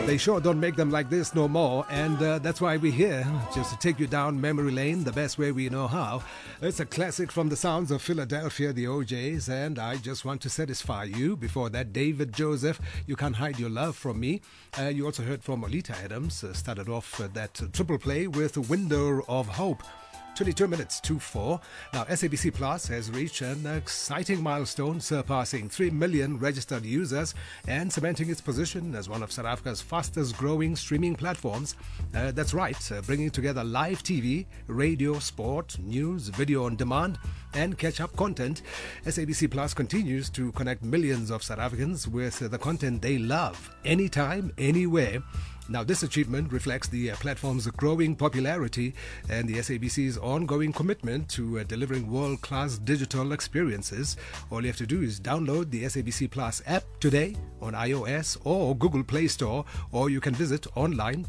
They sure don't make them like this no more, and that's why we're here, just to take you down memory lane the best way we know how. It's a classic from the sounds of Philadelphia, the OJs, and I just want to satisfy you. Before that, David Joseph, You Can't Hide Your Love From Me. You also heard from Olita Adams, started off that triple play with Window of Hope. 22 minutes to 4. Now, SABC Plus has reached an exciting milestone, surpassing 3 million registered users and cementing its position as one of South Africa's fastest growing streaming platforms. That's right, bringing together live TV, radio, sport, news, video on demand, and catch-up content. SABC Plus continues to connect millions of South Africans with the content they love, anytime, anywhere. Now, this achievement reflects the platform's growing popularity and the SABC's ongoing commitment to delivering world-class digital experiences. All you have to do is download the SABC Plus app today on iOS or Google Play Store, or you can visit online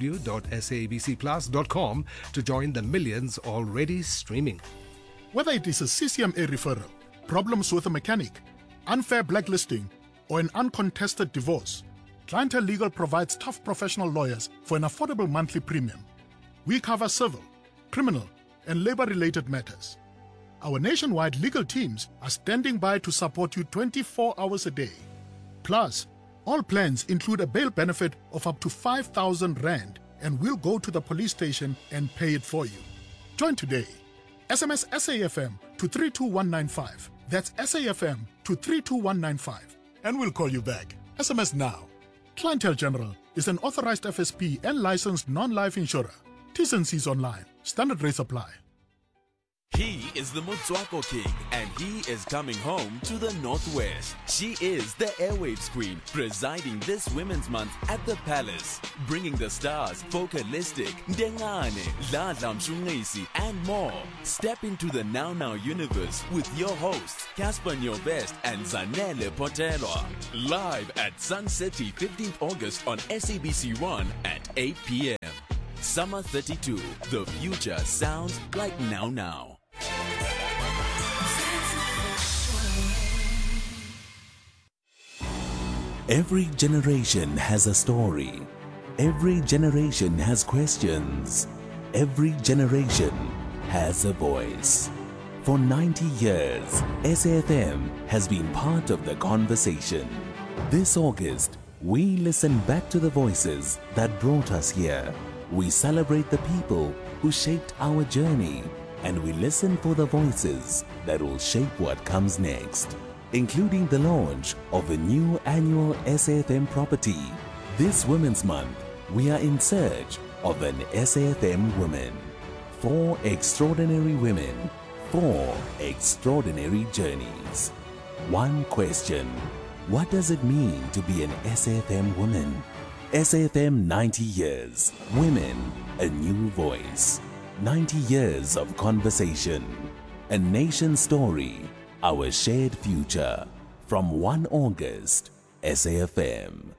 www.sabcplus.com to join the millions already streaming. Whether it is a CCMA referral, problems with a mechanic, unfair blacklisting, or an uncontested divorce, Clientele Legal provides tough professional lawyers for an affordable monthly premium. We cover civil, criminal, and labor-related matters. Our nationwide legal teams are standing by to support you 24 hours a day. Plus, all plans include a bail benefit of up to 5,000 Rand, and we'll go to the police station and pay it for you. Join today. SMS SAFM to 32195. That's SAFM to 32195. And we'll call you back. SMS now. Clientele General is an authorized FSP and licensed non-life insurer. T's and C's online. Standard rates apply. He is the Motswako King, and he is coming home to the Northwest. She is the airwaves queen, presiding this Women's Month at the Palace, bringing the stars Focalistic, Dengane, Ladla Mshungisi, and more. Step into the Now Now universe with your hosts, Casper Nyobest and Zanele Potelwa. Live at Sun City, 15th August on SABC1 at 8 p.m. Summer 32, the future sounds like Now Now. Every generation has a story. Every generation has questions. Every generation has a voice. For 90 years, SAFM has been part of the conversation. This August, we listen back to the voices that brought us here. We celebrate the people who shaped our journey, and we listen for the voices that will shape what comes next, including the launch of a new annual SAFM property. This Women's Month, we are in search of an SAFM woman. 4 extraordinary women, 4 extraordinary journeys. One question: what does it mean to be an SAFM woman? SAFM 90 years. Women, a new voice. 90 years of conversation. A nation story. Our shared future. From 1 August, SAFM.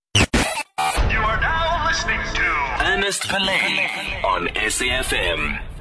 You are now listening to Ernest Pillay on SAFM.